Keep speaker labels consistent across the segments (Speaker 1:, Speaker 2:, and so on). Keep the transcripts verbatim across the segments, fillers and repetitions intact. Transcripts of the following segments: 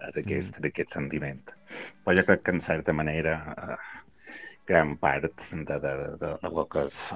Speaker 1: d'aquest
Speaker 2: Mm.
Speaker 1: d'aquest sentiment. Però jo crec que, en certa manera, eh, gran part de, de, de, de, de lo que és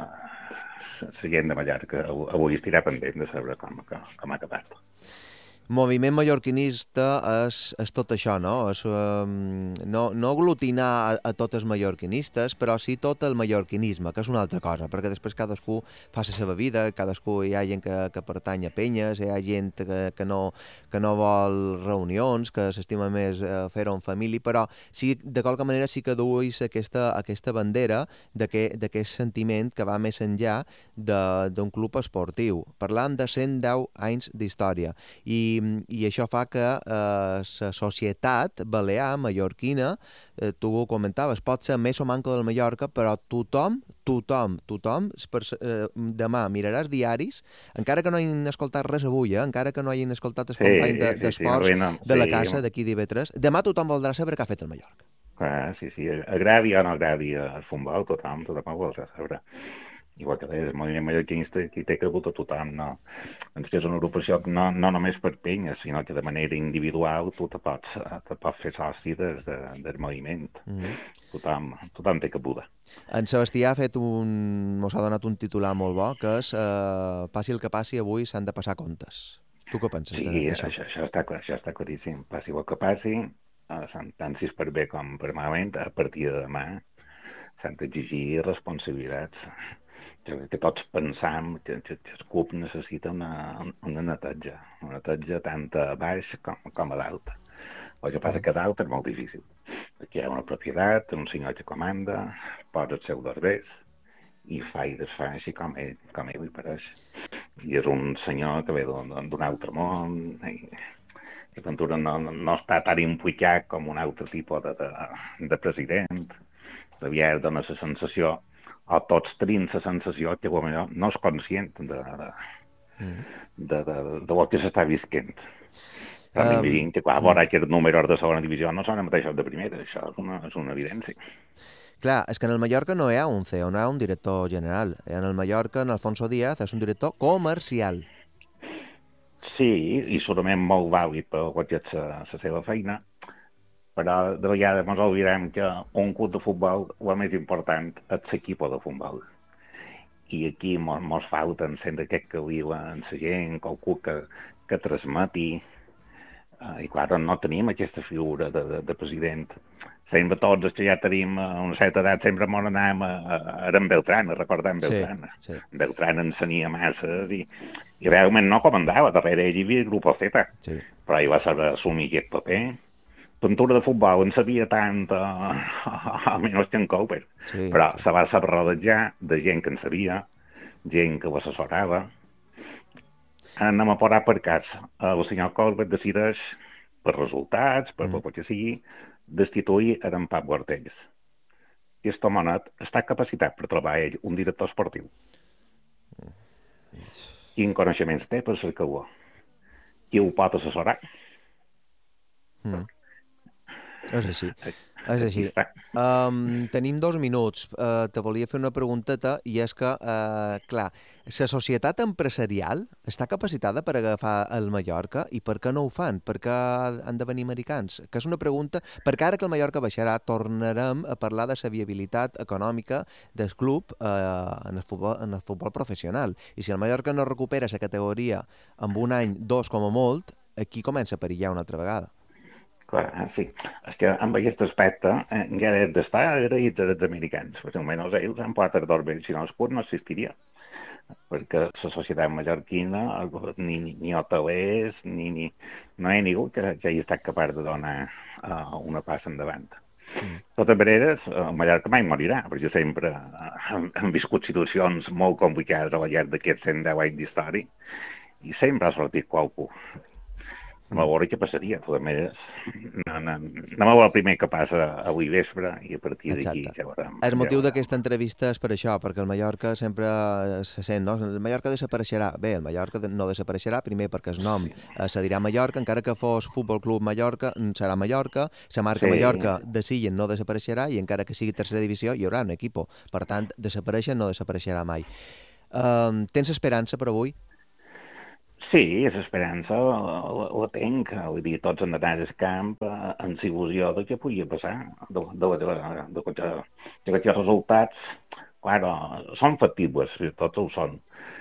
Speaker 1: eh, la gent de Mallorca avui estirà pendent de saber com, com ha acabat.
Speaker 2: Moviment mallorquinista és, és tot això, no? És, um, no, no aglutinar a, a tots els mallorquinistes, però sí tot el mallorquinisme, que és una altra cosa, perquè després cadascú fa la seva vida, cadascú hi ha gent que, que pertany a penyes, hi ha gent que, que, no, que no vol reunions, que s'estima més eh, fer-ho en família, però sí, de qualque manera sí que duis aquesta, aquesta bandera d'aquest sentiment que va més enllà d'un club esportiu. Parlant de cent deu anys d'història. I i això fa que la eh, societat balear, mallorquina, eh, tu ho comentaves, pot ser més o manco del Mallorca, però tothom, tothom, tothom, per, eh, demà miraràs diaris, encara que no hagin escoltat res avui, eh, encara que no hagin escoltat els
Speaker 1: Sí,
Speaker 2: companys
Speaker 1: sí, sí,
Speaker 2: d'esports
Speaker 1: no, no,
Speaker 2: de la
Speaker 1: sí,
Speaker 2: casa d'aquí d'I V tres, demà tothom voldrà saber què ha fet el Mallorca.
Speaker 1: clar, sí, sí, agravi o no agravi el futbol, tothom, tothom ho vol saber. Igual que deies, el moviment mallorquinista aquí té cregut a tothom, no? Doncs que és una agrupació no, no només per penyes, sinó que de manera individual tu te pots, te pots fer soci des de, del moviment. Mm -hmm. Tothom, tothom té cabuda.
Speaker 2: En Sebastià ha fet un... mos ha donat un titular molt bo, que és eh, passi el que passi, avui s'han de passar comptes. Tu què penses
Speaker 1: sí,
Speaker 2: d'això?
Speaker 1: Això, això, està, això està claríssim. Passi el que passi, tant si és per bé com per malament, a partir de demà s'han d'exigir responsabilitats. Que tots pensam que, que, que el club necessita una, una neteja, una neteja tant a baix com, com a dalt. El que passa que a dalt és molt difícil. Aquí hi ha una propietat, un senyor que comanda, posa els seus derbers i fa i desfà així com ell, com ell li pareix. I és un senyor que ve d'un altre món i que Ventura no, no està tan implicat com un altre tipus de, de, de president. Aviat dona la sensació, o tots tenim la sensació que potser no és conscient de, de, de, de, de lo que s'està visquent. Però um, m'imagino que quan veurà que els números de segona divisió no són els mateixos de primera, això és una, és una evidència.
Speaker 2: Clar, és que en el Mallorca no hi ha un C E O, no hi ha un director general. En el Mallorca, en Alfonso Díaz, és un director comercial.
Speaker 1: Sí, i segurament molt vàlid per el que és la seva feina, però de vegades ens oblidem que un club de futbol el més important és l'equip de futbol. I aquí mos, mos falten sempre aquest caliu en la gent, qualcú que, que transmeti, uh, i clar, no tenim aquesta figura de, de, de president. Sempre tots els que ja tenim a una certa edat sempre mos anàvem a, a, a en Beltrán, a recordar en Beltrán. Sí, sí. Beltrán ensenia masses i, i realment no comandava, darrere ell hi havia el grup Z, sí. Però ell va saber assumir aquest paper. Pintura de futbol en sabia tant, uh, almenys que en Colbert, sí. Però se va saber rodejar de gent que en sabia, gent que l'assessorava. Anem a parar per cas. El senyor Colbert decideix, per resultats, per mm. el que sigui, destituir en Pap Guartells. I aquest homenet està capacitat per trobar ell un director esportiu. Mm. Quin coneixements té per ser calor? Qui ho pot assessorar?
Speaker 2: Mm. És així, és així. Um, tenim dos minuts. Uh, te volia fer una pregunteta i és que, uh, clar, la societat empresarial està capacitada per agafar el Mallorca i per què no ho fan? Per què han de venir americans? Que és una pregunta, perquè ara que el Mallorca baixarà tornarem a parlar de la viabilitat econòmica del club uh, en, el futbol, en el futbol professional. I si el Mallorca no recupera la categoria en un any, dos com a molt, aquí comença a perillar una altra vegada.
Speaker 1: Clar, sí. És que amb aquest aspecte eh, ja hem d'estar agraïts als americans, perquè almenys ells han portat d'orbell, si no el club no existiria. Perquè la societat mallorquina, ni, ni hotelers, ni, ni, no hi ha ningú que, que hagi estat capaç de donar uh, una passa endavant. Mm. De totes maneres, el Mallorca mai morirà, perquè sempre uh, han, han viscut situacions molt complicades al llarg d'aquests cent deu anys d'història i sempre ha sortit qualcú. No a veure què passaria. A més, no, no, no a veure el primer que passa avui vespre i a partir d'aquí ja veurem.
Speaker 2: El motiu d'aquesta entrevista és per això, perquè el Mallorca sempre se sent, no? El Mallorca desapareixerà. Bé, el Mallorca no desapareixerà, primer perquè el nom sí. eh, se dirà Mallorca, encara que fos Futbol Club Mallorca, serà Mallorca, la marca sí. Mallorca de Sillen no desapareixerà i encara que sigui tercera divisió hi haurà un equip. Per tant, desaparèixer no desapareixerà mai. Um, tens esperança per avui?
Speaker 1: Sí, l'esperança la, la, la tenc. Vull dir, tots han d'anar al camp eh, amb il·lusió de què podia passar, de, de, de, de, de, de, de aquests resultats. Claro, són factibles, tots ho són.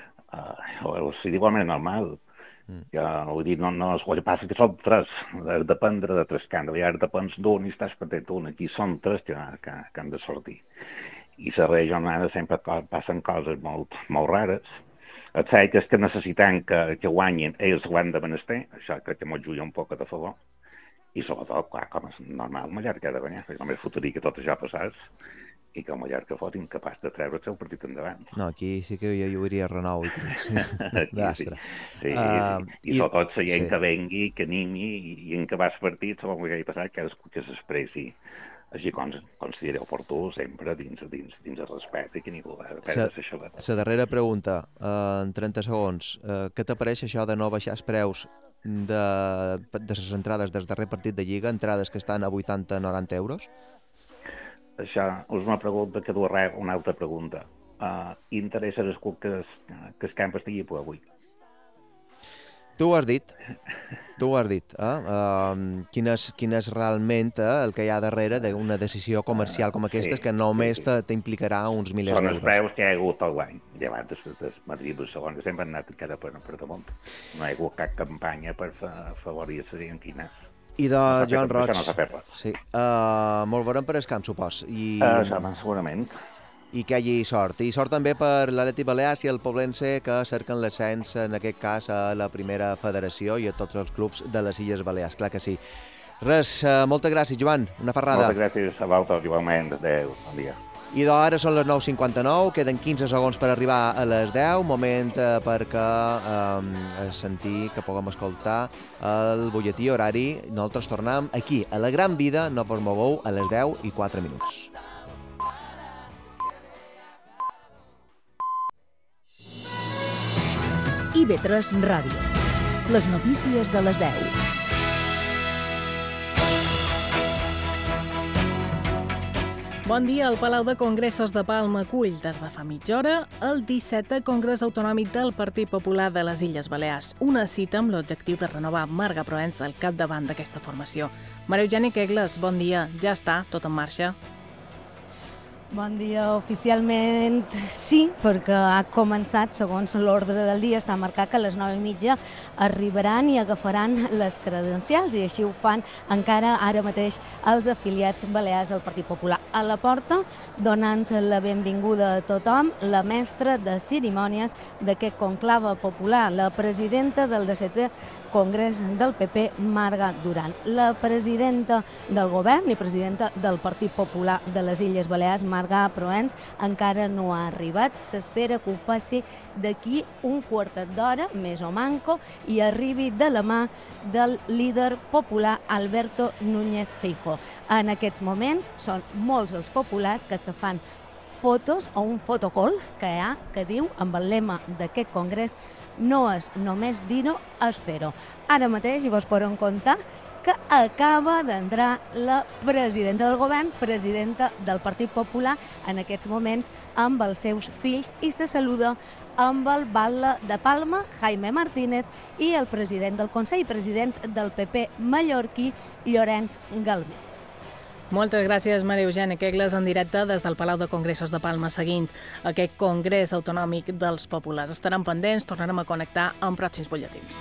Speaker 1: Uh, si igualment normal.
Speaker 2: Mm.
Speaker 1: Ja, vull dir, no, no, el que passa és que són tres, has de dependre de tres camps. Ja depens d'un i estàs patent un. Aquí són tres que, que, que han de sortir. I la regional sempre passen coses molt, molt rares. El cert és que necessitem que, que guanyin ells l'han de menester, això crec que m'ho juga un poc de favor, i sobretot, clar, com és normal, Mallorca ha de guanyar, perquè només fotria que tot això passés i que el Mallorca fos incapaç de treure el seu partit endavant.
Speaker 2: No, aquí sí que jo hi hauria renou i crits. D'astre.
Speaker 1: Sí, sí, uh, i, i sobretot la gent sí. que vengui, que animi i, i en què vas partit, se va passar que cadascú que s'expressi així com consideri oportú, sempre dins, dins, dins el respecte, que ningú va perdre la xaleta.
Speaker 2: La darrera pregunta, eh, en trenta segons. Eh, què t'apareix això de no baixar els preus de, de les entrades del darrer partit de Lliga, entrades que estan a vuitanta a noranta euros?
Speaker 1: Això és una pregunta que du arreu una altra pregunta. Uh, interessa a algú que, que el camp estigui per avui?
Speaker 2: Tu ho has dit, tu ho has dit. Eh? Uh, quin, és, quin és realment eh, el que hi ha darrere d'una decisió comercial com aquesta, sí, que només sí, sí. t'implicarà uns milers d'euros.
Speaker 1: Són els preus que hi ha hagut tot l'any, llevat des, des Madrid i Barcelona, que sempre han anat encara per, per damunt. No hi ha hagut cap campanya per afavorir les argentines.
Speaker 2: I de no Joan Roig,
Speaker 1: no
Speaker 2: sí. uh, molt veurem per el camp, supos. I...
Speaker 1: Uh, segurament.
Speaker 2: I que hi hagi sort. I sort també per l'Atlètic Balears i el Poblense, que cerquen l'ascens, en aquest cas, a la primera federació i a tots els clubs de les Illes Balears. Clar que sí. Res, uh, moltes gràcies, Joan. Una ferrada.
Speaker 1: Moltes gràcies a vosaltres, igualment. Adéu, bon dia.
Speaker 2: I d'ara són les nou cinquanta-nou, queden quinze segons per arribar a les deu, moment eh, perquè eh, sentir que puguem escoltar el butlletí horari. Nosaltres tornem aquí, a la Gran Vida, no vos mogueu, a les deu i quatre minuts.
Speaker 3: I ve tres Ràdio. Les notícies de les deu.
Speaker 4: Bon dia. El Palau de Congressos de Palma acull des de fa mitja hora el dissetè Congrés Autonòmic del Partit Popular de les Illes Balears, una cita amb l'objectiu de renovar Marga Proens al capdavant d'aquesta formació. Maria Eugènia Quegles, bon dia. Ja està, tot en marxa?
Speaker 5: Bon dia. Oficialment sí, perquè ha començat, segons l'ordre del dia, està marcat que a les nou i mitja arribaran i agafaran les credencials, i així ho fan encara ara mateix els afiliats balears al Partit Popular. A la porta, donant la benvinguda a tothom, la mestra de cerimònies d'aquest conclave popular, la presidenta del dissetè Congrés del P P, Marga Duran. La presidenta del govern i presidenta del Partit Popular de les Illes Balears, Marga Proens, encara no ha arribat. S'espera que ho faci d'aquí un quartet d'hora, més o manco, i arribi de la mà del líder popular Alberto Núñez Feijóo. En aquests moments són molts els populars que se fan fotos o un fotocol que hi ha, que diu, amb el lema d'aquest congrés, no és només dir-ho, és fer-ho. Ara mateix hi vos podem comptar que acaba d'entrar la presidenta del govern, presidenta del Partit Popular, en aquests moments amb els seus fills, i se saluda amb el batlle de Palma, Jaime Martínez, i el president del Consell, president del P P mallorquí, Llorenç Galmés.
Speaker 4: Moltes gràcies, Maria Eugènia Quegles, en directe des del Palau de Congressos de Palma, seguint aquest Congrés Autonòmic dels Populars. Estaran pendents, tornarem a connectar amb pròxims butlletins.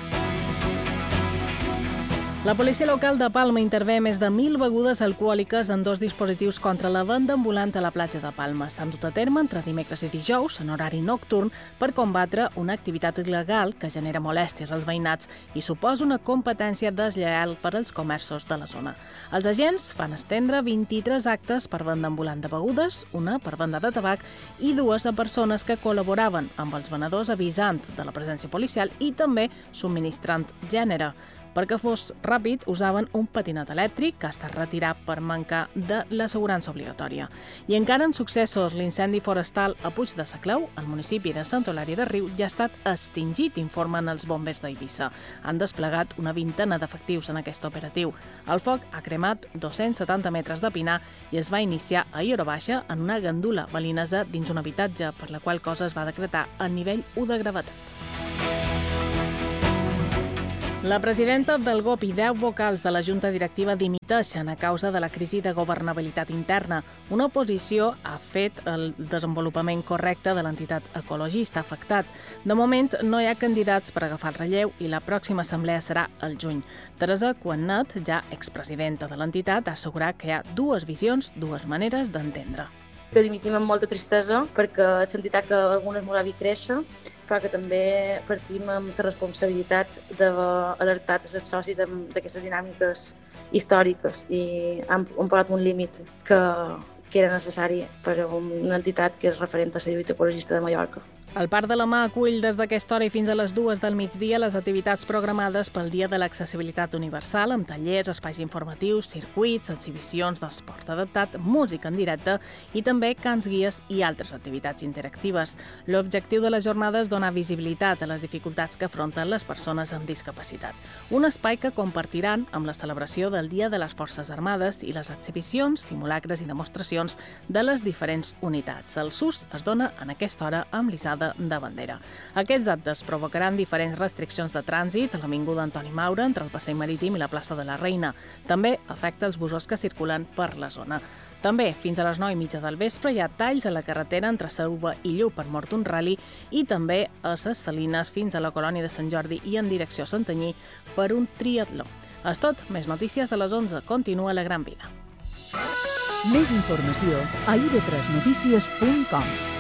Speaker 4: La policia local de Palma intervé més de mil begudes alcohòliques en dos dispositius contra la venda ambulant a la platja de Palma. S'han dut a terme entre dimecres i dijous, en horari nocturn, per combatre una activitat il·legal que genera molèsties als veïnats i suposa una competència deslleial per als comerços de la zona. Els agents van estendre vint-i-tres actes per venda ambulant de begudes, una per venda de tabac i dues a persones que col·laboraven amb els venedors avisant de la presència policial i també subministrant gènere. Perquè fos ràpid, usaven un patinet elèctric que ha estat retirat per mancar de l'assegurança obligatòria. I encara en successos, l'incendi forestal a Puig de Sacleu, al municipi de Sant Eulària de Riu, ja ha estat extingit, informen els bombers d'Eivissa. Han desplegat una vintena d'efectius en aquest operatiu. El foc ha cremat dos-cents setanta metres de pinar i es va iniciar ahir hora baixa en una gandula balinesa dins un habitatge, per la qual cosa es va decretar a nivell u de gravetat. La presidenta del G O P i deu vocals de la Junta Directiva dimiteixen a causa de la crisi de governabilitat interna. Una oposició ha fet el desenvolupament correcte de l'entitat ecologista afectat. De moment, no hi ha candidats per agafar el relleu i la pròxima assemblea serà el juny. Teresa Cuannat, ja expresidenta de l'entitat, ha assegurat que hi ha dues visions, dues maneres d'entendre.
Speaker 6: Que dimitim amb molta tristesa perquè l'entitat que algunes m'ho va dir créixer, però que també partim amb la responsabilitat d'haver alertat els socis d'aquestes dinàmiques històriques i han, han posat un límit que, que era necessari per a una entitat que és referent a la lluita ecologista de Mallorca.
Speaker 4: El Parc de la Mà acull des d'aquesta hora i fins a les dues del migdia les activitats programades pel Dia de l'Accessibilitat Universal, amb tallers, espais informatius, circuits, exhibicions d'esport adaptat, música en directe i també cants guies i altres activitats interactives. L'objectiu de la jornada és donar visibilitat a les dificultats que afronten les persones amb discapacitat. Un espai que compartiran amb la celebració del Dia de les Forces Armades i les exhibicions, simulacres i demostracions de les diferents unitats. El S U S es dona en aquesta hora amb l'Isada de bandera. Aquests actes provocaran diferents restriccions de trànsit a l'avinguda Antoni Maura, entre el Passeig Marítim i la plaça de la Reina. També afecta els bussos que circulen per la zona. També, fins a les nou i mitja del vespre, hi ha talls a la carretera entre Seuva i Lluc per mort d'un ral·li i també a les Salines fins a la colònia de Sant Jordi i en direcció a Santanyí per un triatló. És tot, més notícies a les onze. Continua La Gran Vida.
Speaker 3: Més informació a i ve tres notícies punt com.